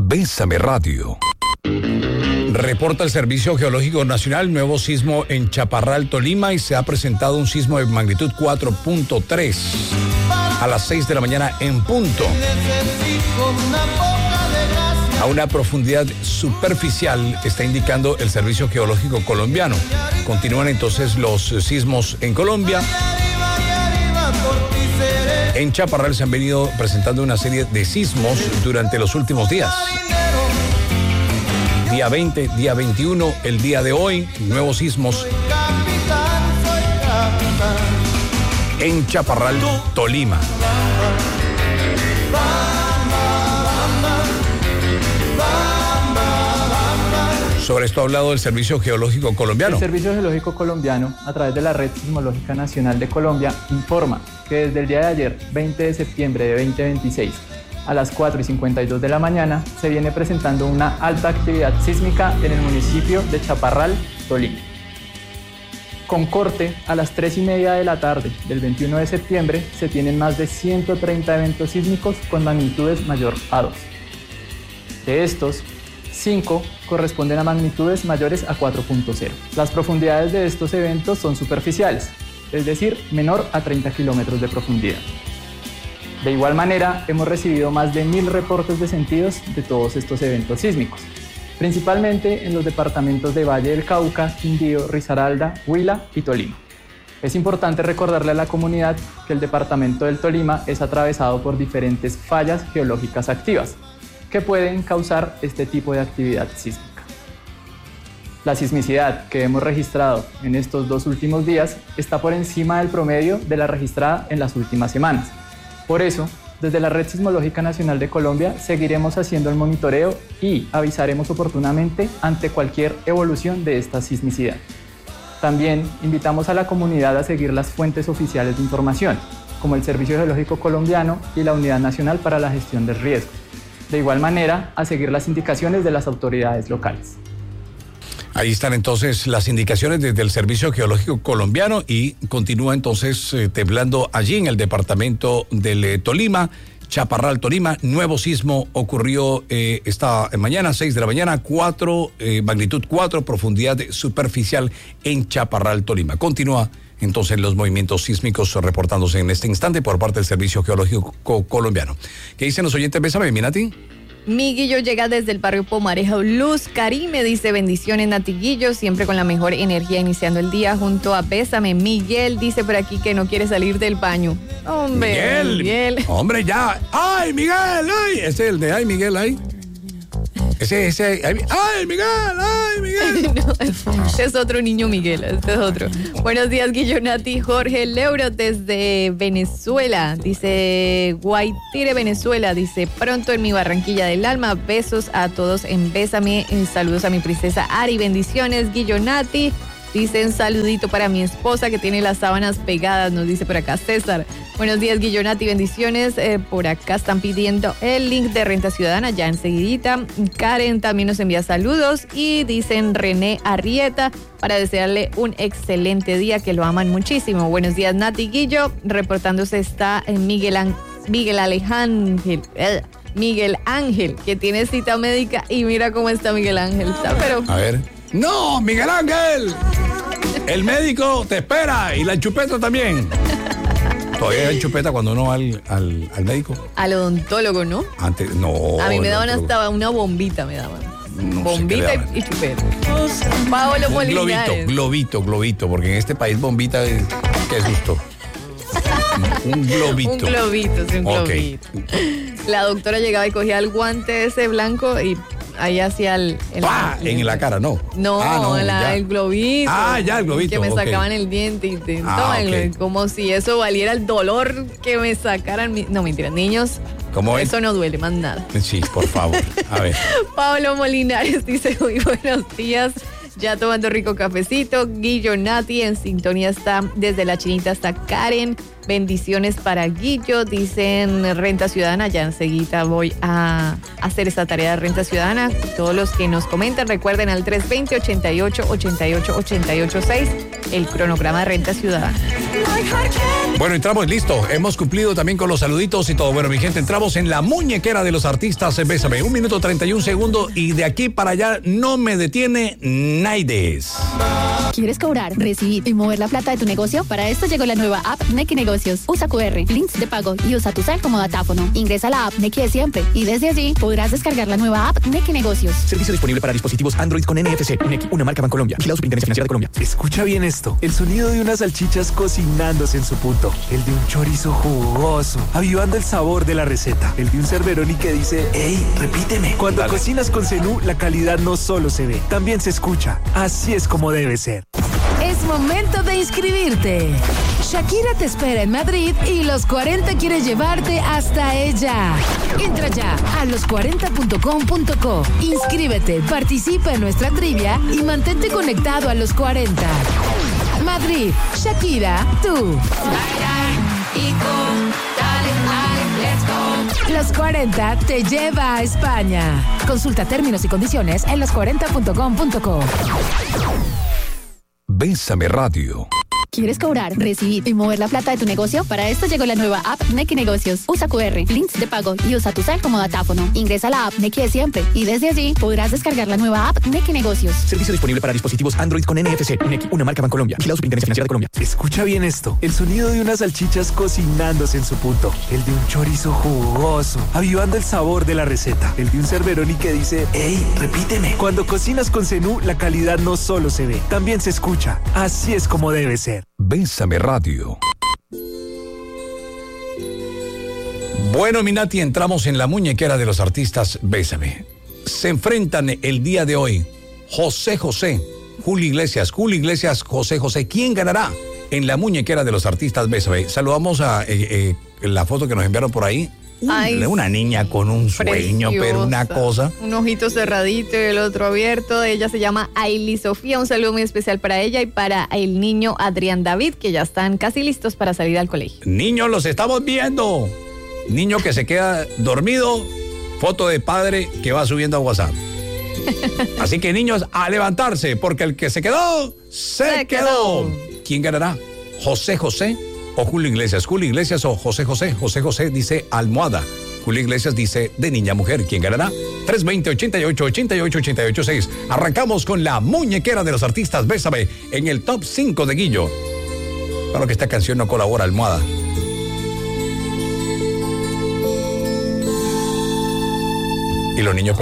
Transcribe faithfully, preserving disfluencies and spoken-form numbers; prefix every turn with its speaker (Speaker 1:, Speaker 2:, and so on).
Speaker 1: Bésame Radio. Reporta el Servicio Geológico Nacional nuevo sismo en Chaparral, Tolima, y se ha presentado un sismo de magnitud cuatro punto tres a las seis de la mañana en punto, a una profundidad superficial, está indicando el Servicio Geológico Colombiano. Continúan entonces los sismos en Colombia. En Chaparral se han venido presentando una serie de sismos durante los últimos días. Día veinte, día veintiuno, el día de hoy, nuevos sismos en Chaparral, Tolima. Sobre esto ha hablado el Servicio Geológico Colombiano.
Speaker 2: El Servicio Geológico Colombiano, a través de la Red Sismológica Nacional de Colombia, informa que desde el día de ayer, veinte de septiembre de veinte veintiséis, a las cuatro y cincuenta y dos de la mañana, se viene presentando una alta actividad sísmica en el municipio de Chaparral, Tolima. Con corte a las tres y media de la tarde del veintiuno de septiembre, se tienen más de ciento treinta eventos sísmicos con magnitudes mayor a dos. De estos, cinco corresponden a magnitudes mayores a cuatro punto cero. Las profundidades de estos eventos son superficiales, es decir, menor a treinta kilómetros de profundidad. De igual manera, hemos recibido más de mil reportes de sentidos de todos estos eventos sísmicos, principalmente en los departamentos de Valle del Cauca, Quindío, Risaralda, Huila y Tolima. Es importante recordarle a la comunidad que el departamento del Tolima es atravesado por diferentes fallas geológicas activas que pueden causar este tipo de actividad sísmica. La sismicidad que hemos registrado en estos dos últimos días está por encima del promedio de la registrada en las últimas semanas. Por eso, desde la Red Sismológica Nacional de Colombia seguiremos haciendo el monitoreo y avisaremos oportunamente ante cualquier evolución de esta sismicidad. También invitamos a la comunidad a seguir las fuentes oficiales de información, como el Servicio Geológico Colombiano y la Unidad Nacional para la Gestión del Riesgo. De igual manera, a seguir las indicaciones de las autoridades locales.
Speaker 1: Ahí están entonces las indicaciones desde el Servicio Geológico Colombiano y continúa entonces eh, temblando allí en el departamento del eh, Tolima, Chaparral, Tolima. Nuevo sismo ocurrió eh, esta mañana, seis de la mañana, cuatro, eh, magnitud cuatro, profundidad superficial en Chaparral, Tolima. Continúa entonces los movimientos sísmicos reportándose en este instante por parte del Servicio Geológico Colombiano. ¿Qué dicen los oyentes? Bésame, mi Nati.
Speaker 3: Miguillo llega desde el barrio Pomarejo. Luz Karime dice: bendiciones, Natiguillo, siempre con la mejor energía iniciando el día junto a Bésame. Miguel dice por aquí que no quiere salir del baño. Hombre,
Speaker 1: Miguel. Miguel. Hombre, ya. ¡Ay, Miguel! ¡Ay! Ese es el de ¡ay, Miguel! ¡Ay! Ese, ese, ay, ay, Miguel, ay, Miguel.
Speaker 3: No, este es otro niño Miguel, este es otro. Buenos días, Guillonati. Jorge Leuro desde Venezuela. Dice, Guaitire, Venezuela. Dice, pronto en mi Barranquilla del alma. Besos a todos en Bésame. Saludos a mi princesa Ari. Bendiciones, Guillonati. Dicen saludito para mi esposa que tiene las sábanas pegadas, nos dice por acá César. Buenos días, Guillonati, bendiciones. Eh, por acá están pidiendo el link de Renta Ciudadana, ya enseguidita. Karen también nos envía saludos y dicen René Arrieta para desearle un excelente día, que lo aman muchísimo. Buenos días, Nati, Guillo. Reportándose está Miguel, An- Miguel Alejandro. Eh, Miguel Ángel, que tiene cita médica y mira cómo está Miguel Ángel. Está, pero...
Speaker 1: A ver. ¡No, Miguel Ángel! El médico te espera y la chupeta también. ¿Todavía hay chupeta cuando uno va al, al, al médico?
Speaker 3: Al odontólogo, ¿no?
Speaker 1: Antes, no.
Speaker 3: A mí me daban hasta una bombita, me daban.
Speaker 1: No
Speaker 3: bombita
Speaker 1: sé
Speaker 3: y chupeta. Paolo Molinares.
Speaker 1: Globito, globito, globito, porque en este país bombita es... ¡Qué susto! Un globito.
Speaker 3: Un globito, sí, un
Speaker 1: okay.
Speaker 3: globito. La doctora llegaba y cogía el guante ese blanco y... ahí hacia el... el
Speaker 1: ¡Pah! En la cara, no.
Speaker 3: No, ah, no la, el globito.
Speaker 1: Ah, ya, el globito.
Speaker 3: Que me
Speaker 1: okay.
Speaker 3: sacaban el diente y te
Speaker 1: ah, okay.
Speaker 3: como si eso valiera el dolor que me sacaran. Mi, no, mentira, niños.
Speaker 1: ¿Cómo es?
Speaker 3: Eso no duele más nada.
Speaker 1: Sí, por favor. A ver.
Speaker 3: Pablo Molinares dice, muy buenos días. Ya tomando rico cafecito. Guillo Nati en sintonía está desde La Chinita hasta Karen. Bendiciones para Guillo. Dicen Renta Ciudadana. Ya enseguida voy a hacer esta tarea de Renta Ciudadana. Todos los que nos comentan, recuerden al tres dos cero, ochenta y ocho, ochenta y ocho, ochenta y ocho seis el cronograma de Renta Ciudadana.
Speaker 1: Bueno, entramos, listo. Hemos cumplido también con los saluditos y todo. Bueno, mi gente, entramos en la muñequera de los artistas. Bésame, un minuto treinta y un segundos y de aquí para allá no me detiene Naides.
Speaker 4: ¿Quieres cobrar, recibir y mover la plata de tu negocio? Para esto llegó la nueva app Nequi Negocios. Usa cu erre, links de pago y usa tu cel como datáfono. Ingresa a la app Nequi de siempre y desde allí podrás descargar la nueva app Nequi Negocios.
Speaker 5: Servicio disponible para dispositivos Android con N F C. Nequi, una marca Bancolombia. Vigilado Superintendencia Financiera de Colombia.
Speaker 6: Escucha bien esto. El sonido de unas salchichas cocinándose en su punto. El de un chorizo jugoso, avivando el sabor de la receta. El de un cerveroni que dice, ¡ey, repíteme! Cuando Dale. Cocinas con Zenú, la calidad no solo se ve, también se escucha. Así es como debe ser.
Speaker 7: Es momento de inscribirte. Shakira te espera en Madrid y Los cuarenta quiere llevarte hasta ella. Entra ya a los cuarenta punto com punto co. Inscríbete, participa en nuestra trivia y mantente conectado a Los cuarenta. Madrid, Shakira, tú. Los cuarenta te lleva a España. Consulta términos y condiciones en los cuarenta punto com punto co.
Speaker 1: Bésame Radio.
Speaker 4: ¿Quieres cobrar, recibir y mover la plata de tu negocio? Para esto llegó la nueva app Nequi Negocios. Usa cu erre, links de pago y usa tu cel como datáfono. Ingresa a la app Nequi de siempre y desde allí podrás descargar la nueva app Nequi Negocios.
Speaker 5: Servicio disponible para dispositivos Android con N F C. Nequi, una marca Bancolombia. Vigilado Superintendencia Financiera de Colombia.
Speaker 6: Escucha bien esto. El sonido de unas salchichas cocinándose en su punto. El de un chorizo jugoso, avivando el sabor de la receta. El de un cerveroni que dice, ¡ey, repíteme! Cuando cocinas con Zenú, la calidad no solo se ve, también se escucha. Así es como debe ser.
Speaker 1: Bésame Radio. Bueno, Minati, entramos en la muñequera de los artistas Bésame. Se enfrentan el día de hoy José José, Julio Iglesias, Julio Iglesias, José José. ¿Quién ganará en la muñequera de los artistas Bésame? Saludamos a eh, eh, la foto que nos enviaron por ahí. Ay, una niña con un sueño, preciosa, pero una cosa.
Speaker 3: Un ojito cerradito y el otro abierto. Ella se llama Ailey Sofía. Un saludo muy especial para ella y para el niño Adrián David, que ya están casi listos para salir al colegio.
Speaker 1: Niños, los estamos viendo. Niño que se queda dormido. Foto de padre que va subiendo a WhatsApp. Así que, niños, a levantarse, porque el que se quedó, se, se quedó. quedó. ¿Quién ganará? ¿José José o Julio Iglesias? Julio Iglesias o José José. José José dice almohada. Julio Iglesias dice de niña a mujer. ¿Quién ganará? tres veinte, ochenta y ocho, ochenta y ocho, ochenta y ocho, seis. Arrancamos con la muñequera de los artistas Bésame en el top cinco de Guillo. Claro que esta canción no colabora, almohada. Y los niños